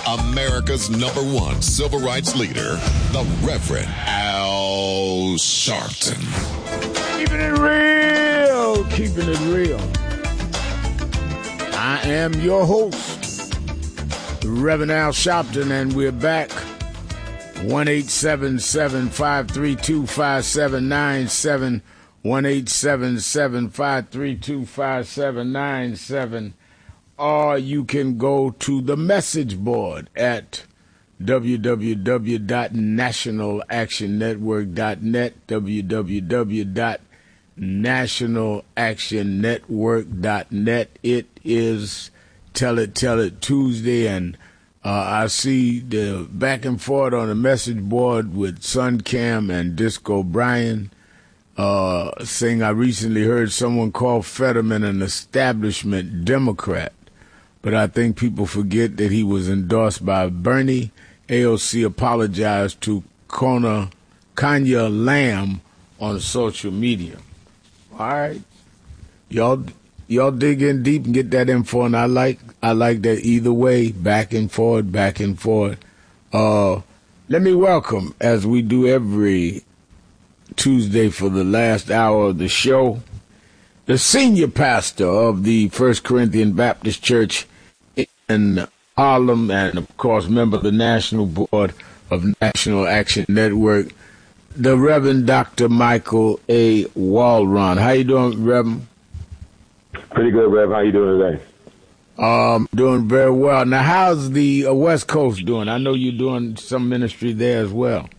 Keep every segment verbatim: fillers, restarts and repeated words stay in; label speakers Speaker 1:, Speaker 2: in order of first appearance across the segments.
Speaker 1: America's number one civil rights leader, the Reverend Al Sharpton.
Speaker 2: Keeping it real, keeping it real. I am your host, the Reverend Al Sharpton, and we're back. one eight seven seven, five three two, five seven nine seven. one eight seven seven, five three two, five seven nine seven. Or you can go to the message board at w w w dot national action network dot net, w w w dot national action network dot net. It is Tell It, Tell It Tuesday, and uh, I see the back and forth on the message board with Sun Cam and Disco Brian uh, saying I recently heard someone call Fetterman an establishment Democrat. But I think people forget that he was endorsed by Bernie. A O C apologized to Kona, Kanya Lamb on social media. All right. Y'all y'all dig in deep and get that info, and I like I like that either way, back and forth, back and forth. Uh, let me welcome, as we do every Tuesday for the last hour of the show, the senior pastor of the First Corinthian Baptist Church in Harlem, and of course member of the National Board of National Action Network, the Reverend Doctor Michael A. Walron. How you doing, Reverend?
Speaker 3: Pretty good, Rev. How you doing today?
Speaker 2: Um, doing very well. Now, how's the uh, West Coast doing? I know you're doing some ministry there as well.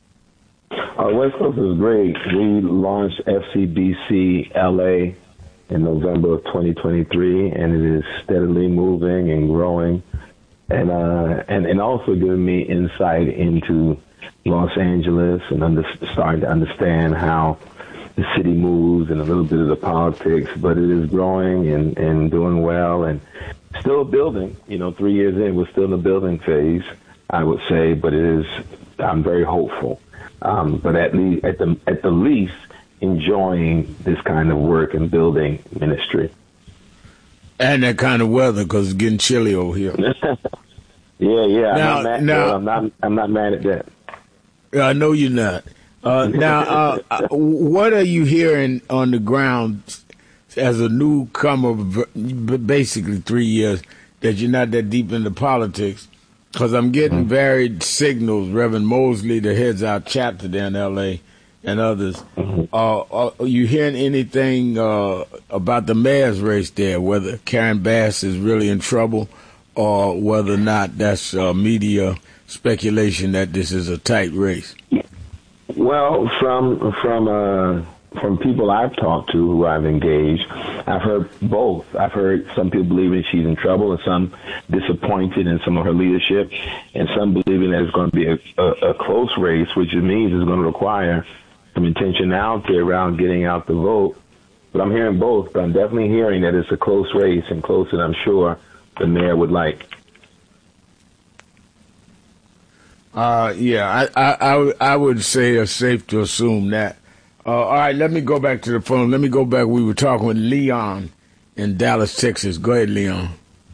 Speaker 3: Uh, West Coast is great. We launched F C B C L A in November of twenty twenty-three, and it is steadily moving and growing, and uh, and, and also giving me insight into Los Angeles and under, starting to understand how the city moves and a little bit of the politics, but it is growing and, and doing well and still building. You know, three years in, we're still in the building phase, I would say, but it is, I'm very hopeful. Um, but at least, at the, at the least, enjoying this kind of work and building ministry.
Speaker 2: And that kind of weather, because it's getting chilly over here.
Speaker 3: yeah, yeah.
Speaker 2: Now,
Speaker 3: I'm, not mad,
Speaker 2: now,
Speaker 3: I'm not. I'm not mad at that.
Speaker 2: I know you're not. Uh, now, uh, what are you hearing on the ground as a newcomer, basically three years, that you're not that deep into politics? Because I'm getting mm-hmm. varied signals. Reverend Mosley, that heads our chapter there in L A, and others. Mm-hmm. Uh, are you hearing anything uh, about the mayor's race there, whether Karen Bass is really in trouble or whether or not that's uh, media speculation that this is a tight race?
Speaker 3: Well, from from uh, from people I've talked to who I've engaged, I've heard both. I've heard some people believing she's in trouble and some disappointed in some of her leadership, and some believing that it's going to be a, a, a close race, which it means it's going to require some intentionality around getting out the vote. But I'm hearing both, but I'm definitely hearing that it's a close race, and closer than I'm sure the mayor would like.
Speaker 2: Uh, yeah, I, I, I, I would say it's safe to assume that. Uh, all right, let me go back to the phone. Let me go back. We were talking with Leon in Dallas, Texas. Go ahead, Leon.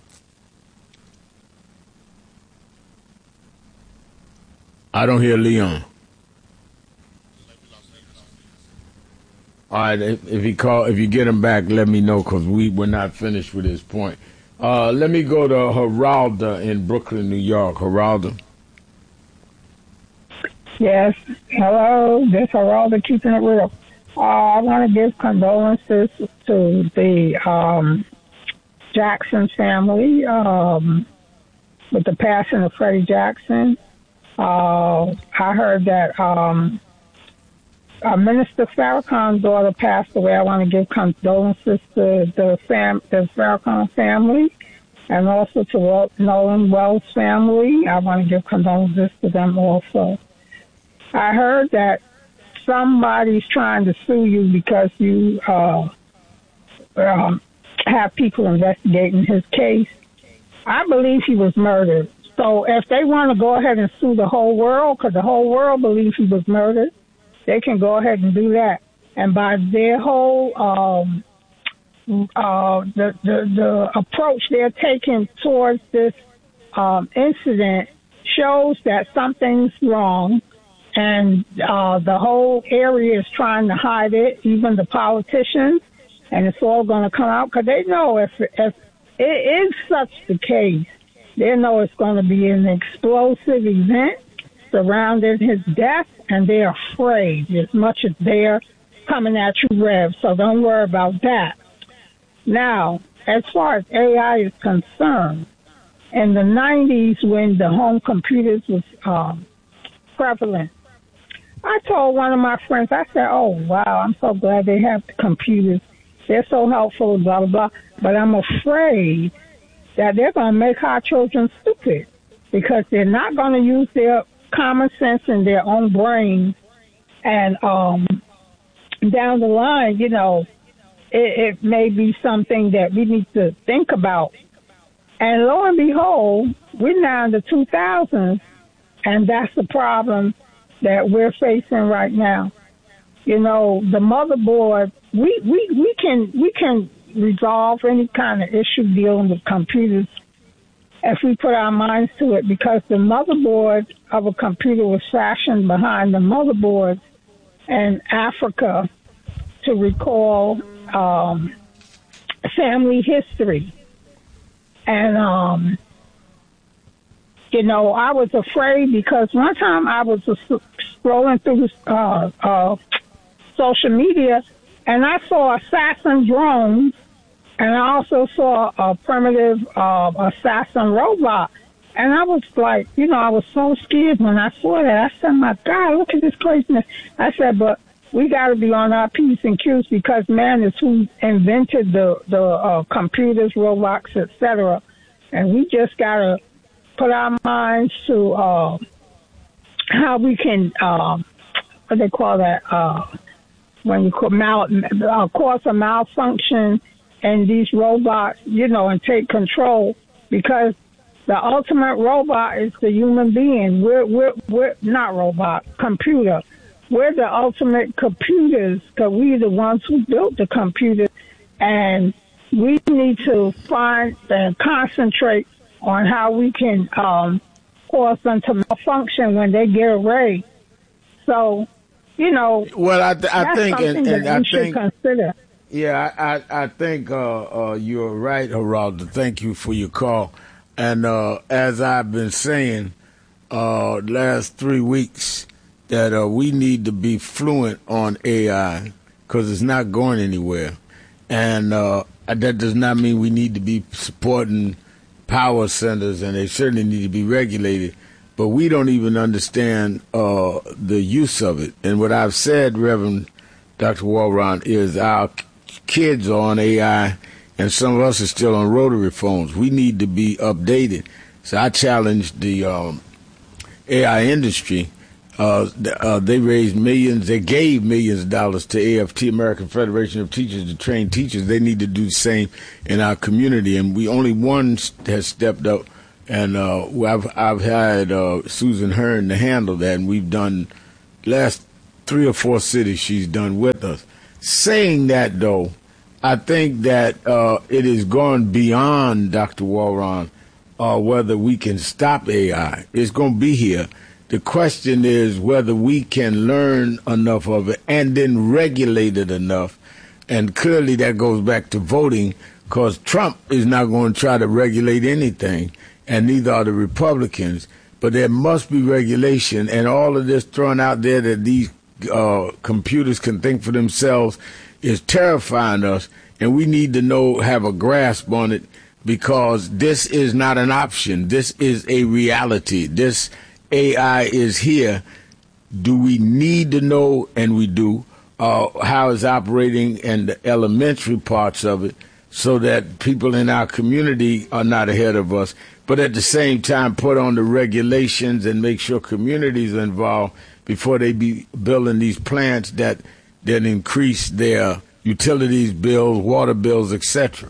Speaker 2: I don't hear Leon. All right, if, if he call, if you get him back, let me know, because we we're not finished with his point. Uh, let me go to Geralda in Brooklyn, New York. Geralda.
Speaker 4: Yes. Hello. This is Geralda, keeping it real. Uh, I want to give condolences to the um, Jackson family um, with the passing of Freddie Jackson. Uh, I heard that um, uh, Minister Farrakhan's daughter passed away. I want to give condolences to the, fam- the Farrakhan family, and also to Nolan Wells' family. I want to give condolences to them also. I heard that somebody's trying to sue you because you uh, um, have people investigating his case. I believe he was murdered. So if they want to go ahead and sue the whole world, because the whole world believes he was murdered, they can go ahead and do that. And by their whole um, uh, the, the the approach they're taking towards this um, incident shows that something's wrong, and uh, the whole area is trying to hide it, even the politicians, and it's all going to come out because they know if, if it is such the case, they know it's going to be an explosive event surrounding his death, and they're afraid as much as they're coming at you, Rev, so don't worry about that. Now, as far as A I is concerned, in the nineties when the home computers was um, prevalent, I told one of my friends, I said, oh, wow, I'm so glad they have the computers. They're so helpful, blah, blah, blah. But I'm afraid that they're going to make our children stupid because they're not going to use their common sense and their own brains. And um, down the line, you know, it, it may be something that we need to think about. And lo and behold, we're now in the two thousands, and that's the problem that we're facing right now. You know, the motherboard, we, we, we can we can resolve any kind of issue dealing with computers if we put our minds to it, because the motherboard of a computer was fashioned behind the motherboard in Africa to recall um, family history. And, um, you know, I was afraid because one time I was uh, scrolling through uh, uh, social media, and I saw assassin drones, and I also saw a primitive uh, assassin robot. And I was like, you know, I was so scared when I saw that. I said, my God, look at this craziness. I said, but we got to be on our P's and Q's because man is who invented the, the uh, computers, robots, et cetera. And we just got to put our minds to uh, how we can, uh, what they call that, uh, when you call mal, uh, cause a malfunction in these robots, you know, and take control, because the ultimate robot is the human being. We're, we're, we're not robot, computer. We're the ultimate computers because we're the ones who built the computers, and we need to find and concentrate on how we can um, cause them to malfunction when they get away. So, you know,
Speaker 2: well, I, th- I
Speaker 4: that's
Speaker 2: think,
Speaker 4: something
Speaker 2: and, and
Speaker 4: that
Speaker 2: I
Speaker 4: we should
Speaker 2: think,
Speaker 4: consider.
Speaker 2: yeah, I, I, I think uh, uh, you're right, Geraldo. Thank you for your call. And uh, as I've been saying, uh, last three weeks, that uh, we need to be fluent on A I because it's not going anywhere. And uh, that does not mean we need to be supporting power centers, and they certainly need to be regulated. But we don't even understand uh, the use of it. And what I've said, Reverend Doctor Walron, is our kids are on A I, and some of us are still on rotary phones. We need to be updated. So I challenge the um, A I industry. Uh, uh, they raised millions, they gave millions of dollars to A F T, American Federation of Teachers, to train teachers. They need to do the same in our community. And we only one has stepped up, and uh, I've, I've had uh, Susan Hearn to handle that, and we've done last three or four cities she's done with us. Saying that, though, I think that uh, it has gone beyond, Doctor Walron, uh, whether we can stop A I. It's going to be here. The question is whether we can learn enough of it and then regulate it enough. And clearly that goes back to voting, because Trump is not going to try to regulate anything, and neither are the Republicans. But there must be regulation, and all of this thrown out there that these uh, computers can think for themselves is terrifying us, and we need to know, have a grasp on it, because this is not an option. This is a reality. This A I is here. Do we need to know, and we do, uh, how it's operating and the elementary parts of it, so that people in our community are not ahead of us, but at the same time put on the regulations and make sure communities are involved before they be building these plants that that increase their utilities bills, water bills, et cetera.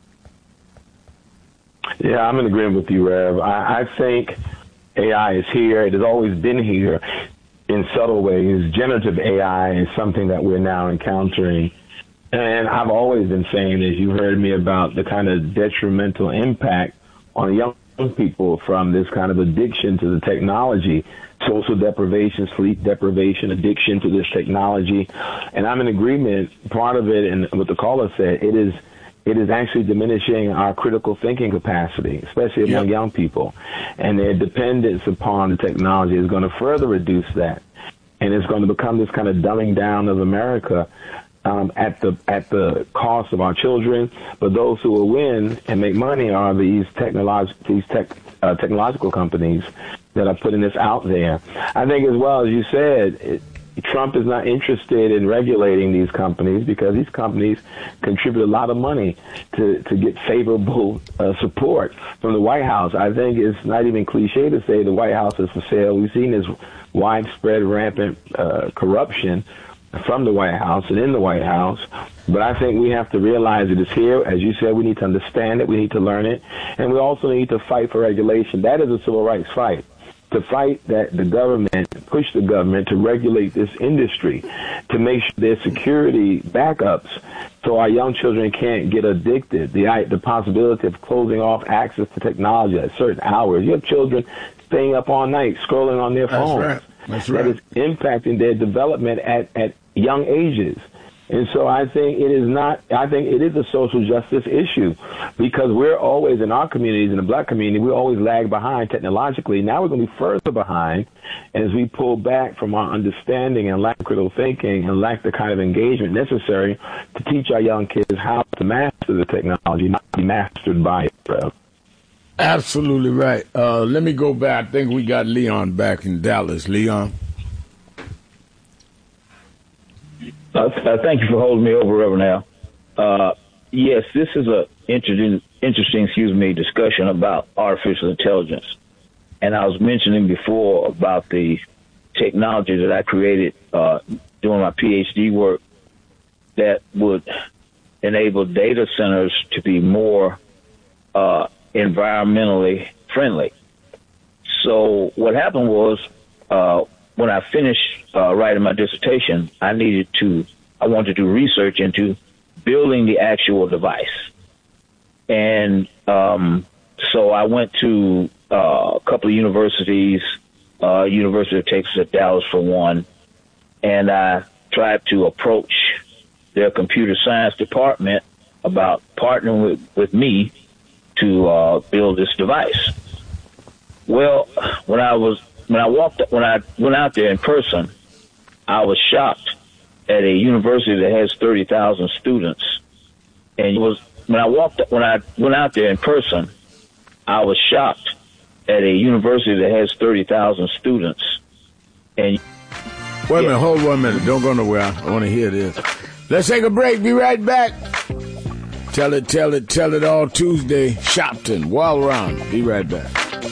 Speaker 3: Yeah, I'm in agreement with you, Rev. I, I think A I is here. It has always been here in subtle ways. Generative A I is something that we're now encountering. And I've always been saying, as you've heard me, about the kind of detrimental impact on young young people from this kind of addiction to the technology, social deprivation, sleep deprivation, addiction to this technology. And I'm in agreement, part of it, and what the caller said, it is it is actually diminishing our critical thinking capacity, especially among yep. young people. And their dependence upon the technology is going to further reduce that. And it's going to become this kind of dumbing down of America um, at the at the cost of our children. But those who will win and make money are these technolog- these tech, uh, technological companies that are putting this out there. I think, as well as you said, it, Trump is not interested in regulating these companies because these companies contribute a lot of money to, to get favorable uh, support from the White House. I think it's not even cliche to say the White House is for sale. We've seen this widespread, rampant uh, corruption from the White House and in the White House. But I think we have to realize it is here. As you said, we need to understand it. We need to learn it. And we also need to fight for regulation. That is a civil rights fight. To fight that the government, push the government to regulate this industry, to make sure there's security backups so our young children can't get addicted. The the possibility of closing off access to technology at certain hours. You have children staying up all night, scrolling on their phones.
Speaker 2: That's right. That's right.
Speaker 3: That is impacting their development at, at young ages. And so I think it is not, I think it is a social justice issue because we're always, in our communities, in the black community, we always lag behind technologically. Now we're going to be further behind as we pull back from our understanding and lack of critical thinking and lack the kind of engagement necessary to teach our young kids how to master the technology, not be mastered by it, bro.
Speaker 2: Absolutely right. Uh, let me go back. I think we got Leon back in Dallas. Leon?
Speaker 5: Uh, thank you for holding me over, Reverend Al. Uh, yes, this is a interesting, interesting, excuse me, discussion about artificial intelligence. And I was mentioning before about the technology that I created uh, doing my PhD work that would enable data centers to be more uh, environmentally friendly. So what happened was, uh, when I finished uh, writing my dissertation, I needed to, I wanted to do research into building the actual device. And um, so I went to uh, a couple of universities, uh, University of Texas at Dallas for one, and I tried to approach their computer science department about partnering with, with me to uh, build this device. Well, when I was When I walked, when I went out there in person, I was shocked at a university that has thirty thousand students. And it was when I walked, when I went out there in person, I was shocked at a university that has thirty thousand students. And
Speaker 2: wait a minute, hold one minute, don't go nowhere. I want to hear this. Let's take a break. Be right back. Tell it, tell it, tell it all Tuesday. Shopton, Wild Round. Be right back.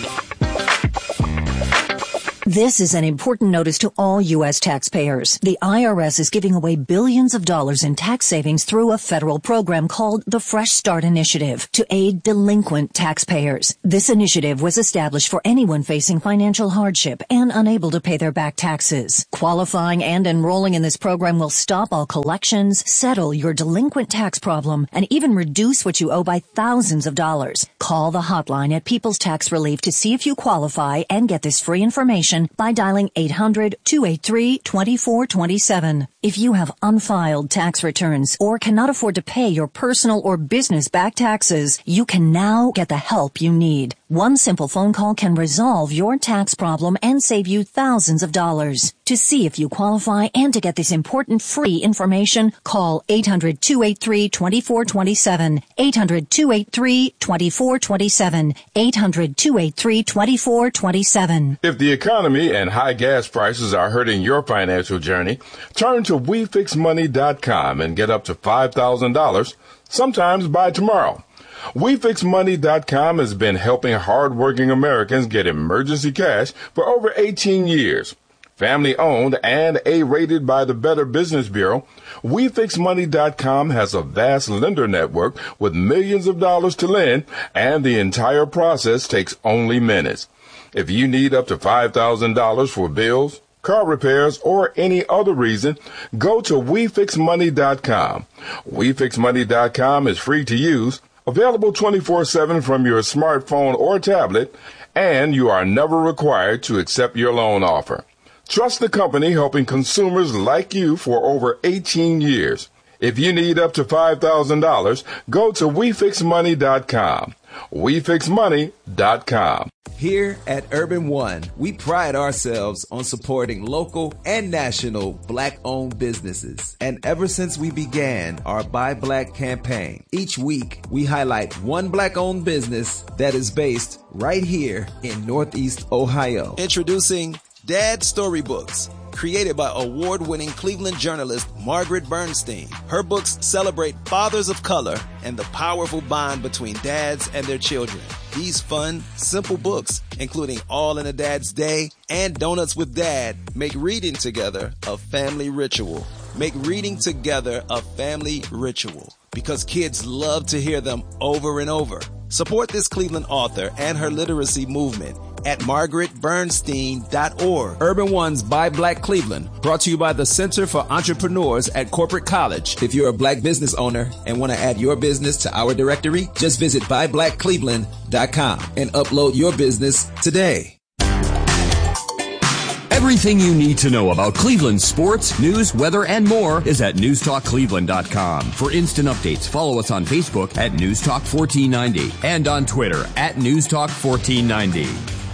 Speaker 6: This is an important notice to all U S taxpayers. The I R S is giving away billions of dollars in tax savings through a federal program called the Fresh Start Initiative to aid delinquent taxpayers. This initiative was established for anyone facing financial hardship and unable to pay their back taxes. Qualifying and enrolling in this program will stop all collections, settle your delinquent tax problem, and even reduce what you owe by thousands of dollars. Call the hotline at People's Tax Relief to see if you qualify and get this free information by dialing eight hundred, two eight three, two four two seven. If you have unfiled tax returns or cannot afford to pay your personal or business back taxes, you can now get the help you need. One simple phone call can resolve your tax problem and save you thousands of dollars. To see if you qualify and to get this important free information, call eight hundred, two eight three, two four two seven, eight hundred, two eight three, two four two seven, eight hundred, two eight three, two four two seven.
Speaker 7: If the economy and high gas prices are hurting your financial journey, turn to we fix money dot com and get up to five thousand dollars, sometimes by tomorrow. we fix money dot com has been helping hardworking Americans get emergency cash for over eighteen years. Family owned and A-rated by the Better Business Bureau, we fix money dot com has a vast lender network with millions of dollars to lend, and the entire process takes only minutes. If you need up to five thousand dollars for bills, car repairs, or any other reason, go to we fix money dot com. we fix money dot com is free to use, Available twenty-four seven from your smartphone or tablet, and you are never required to accept your loan offer. Trust the company helping consumers like you for over eighteen years. If you need up to five thousand dollars, go to we fix money dot com. we fix money dot com.
Speaker 8: Here at Urban One, we pride ourselves on supporting local and national Black-owned businesses. And ever since we began our Buy Black campaign, each week we highlight one Black-owned business that is based right here in Northeast Ohio. Introducing Dad Storybooks, created by award-winning Cleveland journalist Margaret Bernstein. Her books celebrate fathers of color and the powerful bond between dads and their children. These fun, simple books, including All in a Dad's Day and Donuts with Dad, make reading together a family ritual. Make reading together a family ritual because kids love to hear them over and over. Support this Cleveland author and her literacy movement at margaret bernstein dot org. Urban One's Buy Black Cleveland, brought to you by the Center for Entrepreneurs at Corporate College. If you're a Black business owner and want to add your business to our directory, just visit buy black cleveland dot com and upload your business today.
Speaker 9: Everything you need to know about Cleveland sports, news, weather, and more is at news talk cleveland dot com. For instant updates, follow us on Facebook at news talk fourteen ninety and on Twitter at news talk fourteen ninety.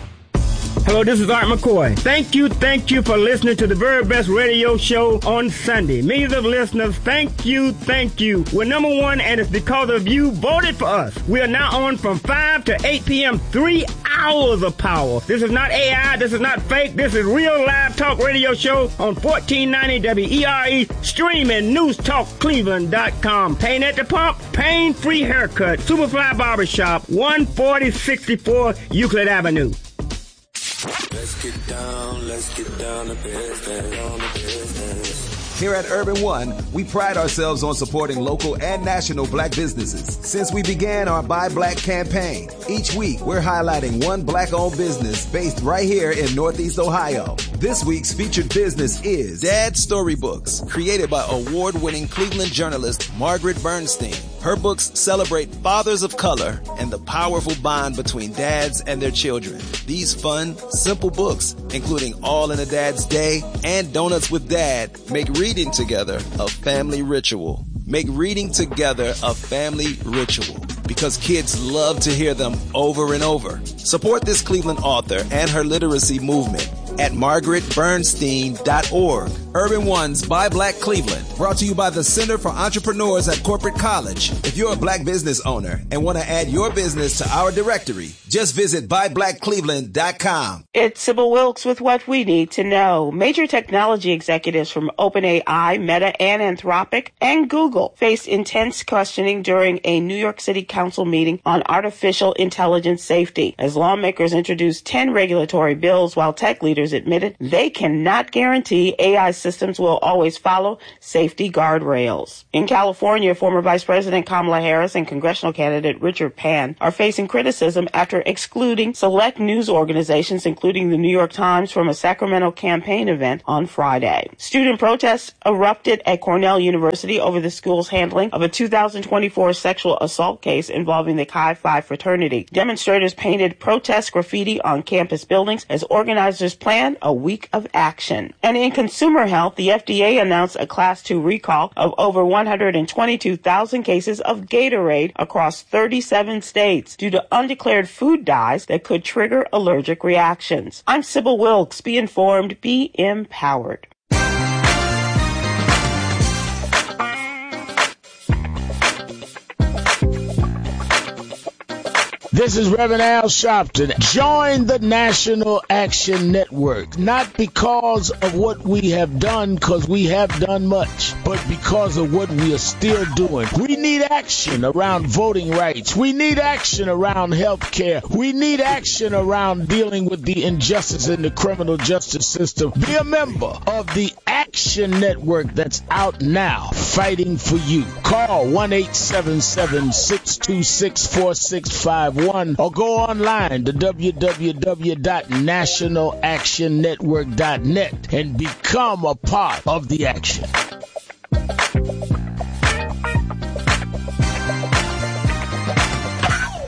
Speaker 10: Hello, this is Art McCoy. Thank you, thank you for listening to the very best radio show on Sunday. Millions of listeners, thank you, thank you. We're number one, and it's because of you voted for us. We are now on from five to eight p.m., three hours of power. This is not A I, this is not fake, this is real live talk radio show on fourteen ninety W E R E, streaming news talk cleveland dot com. Pain at the pump, pain-free haircut, Superfly Barbershop, one forty sixty-four Euclid Avenue.
Speaker 11: Let's get down, let's get down to business, on the business.
Speaker 8: Here at Urban One, we pride ourselves on supporting local and national Black businesses. Since we began our Buy Black campaign, each week we're highlighting one Black-owned business based right here in Northeast Ohio. This week's featured business is Dad Storybooks, created by award-winning Cleveland journalist Margaret Bernstein. Her books celebrate fathers of color and the powerful bond between dads and their children. These fun, simple books, including All in a Dad's Day and Donuts with Dad, make reading together a family ritual. Make reading together a family ritual because kids love to hear them over and over. Support this Cleveland author and her literacy movement at margaret bernstein dot org. Urban One's Buy Black Cleveland, brought to you by the Center for Entrepreneurs at Corporate College. If you're a Black business owner and want to add your business to our directory, just visit buy black cleveland dot com.
Speaker 12: It's Sybil Wilkes with what we need to know. Major technology executives from OpenAI, Meta, and Anthropic, and Google faced intense questioning during a New York City Council meeting on artificial intelligence safety, as lawmakers introduced ten regulatory bills while tech leaders admitted they cannot guarantee A I systems will always follow safety guardrails. In California, former Vice President Kamala Harris and congressional candidate Richard Pan are facing criticism after excluding select news organizations, including the New York Times, from a Sacramento campaign event on Friday. Student protests erupted at Cornell University over the school's handling of a two thousand twenty-four sexual assault case involving the Chi Phi fraternity. Demonstrators painted protest graffiti on campus buildings as organizers planned a week of action. And in consumer health, the F D A announced a Class two recall of over one hundred twenty-two thousand cases of Gatorade across thirty-seven states due to undeclared food dyes that could trigger allergic reactions. I'm Sybil Wilkes. Be informed, be empowered.
Speaker 2: This is Reverend Al Sharpton. Join the National Action Network, not because of what we have done, because we have done much, but because of what we are still doing. We need action around voting rights. We need action around health care. We need action around dealing with the injustice in the criminal justice system. Be a member of the Action Network that's out now, fighting for you. Call one eight seven seven, six two six, four six five one. Or go online to w w w dot national action network dot net and become a part of the action.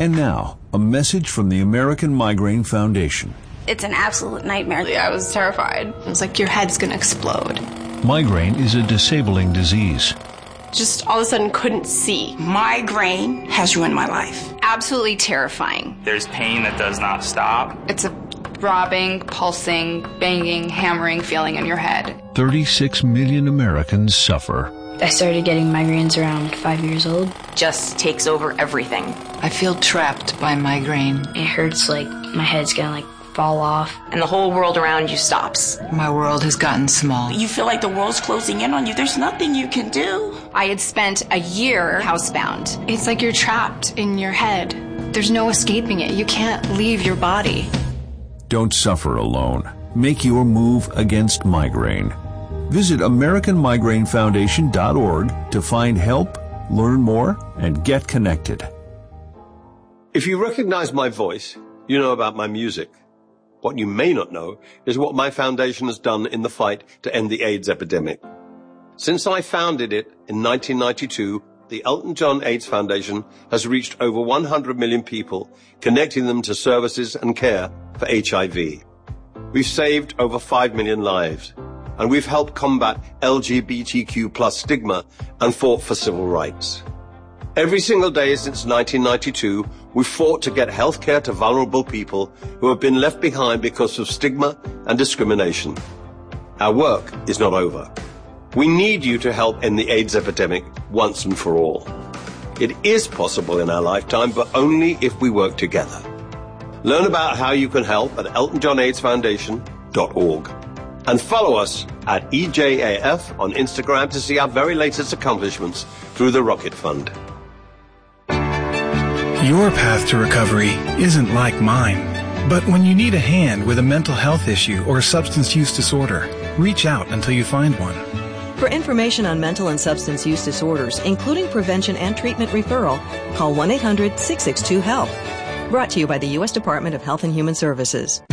Speaker 13: And now, a message from the American Migraine Foundation.
Speaker 14: It's an absolute nightmare. I was terrified. It was like your head's going to explode.
Speaker 13: Migraine is a disabling disease.
Speaker 14: Just all of a sudden couldn't see.
Speaker 15: Migraine has ruined my life.
Speaker 14: Absolutely terrifying.
Speaker 16: There's pain that does not stop.
Speaker 14: It's a throbbing, pulsing, banging, hammering feeling in your head.
Speaker 13: thirty-six million Americans suffer.
Speaker 17: I started getting migraines around five years old.
Speaker 18: Just takes over everything.
Speaker 19: I feel trapped by migraine.
Speaker 17: It hurts like my head's gonna like fall off.
Speaker 18: And the whole world around you stops.
Speaker 19: My world has gotten small.
Speaker 15: You feel like the world's closing in on you. There's nothing you can do.
Speaker 14: I had spent a year housebound. It's like you're trapped in your head. There's no escaping it. You can't leave your body.
Speaker 13: Don't suffer alone. Make your move against migraine. Visit American Migraine Foundation dot org to find help, learn more, and get connected.
Speaker 20: If you recognize my voice, you know about my music. What you may not know is what my foundation has done in the fight to end the AIDS epidemic. Since I founded it in nineteen ninety-two, the Elton John AIDS Foundation has reached over one hundred million people, connecting them to services and care for H I V. We've saved over five million lives, and we've helped combat L G B T Q plus stigma and fought for civil rights. Every single day since nineteen ninety-two, we've fought to get health care to vulnerable people who have been left behind because of stigma and discrimination. Our work is not over. We need you to help end the AIDS epidemic once and for all. It is possible in our lifetime, but only if we work together. Learn about how you can help at Elton John AIDS Foundation dot org. And follow us at E J A F on Instagram to see our very latest accomplishments through the Rocket Fund.
Speaker 21: Your path to recovery isn't like mine. But when you need a hand with a mental health issue or a substance use disorder, reach out until you find one.
Speaker 22: For information on mental and substance use disorders, including prevention and treatment referral, call one eight hundred six six two HELP. Brought to you by the U S Department of Health and Human Services.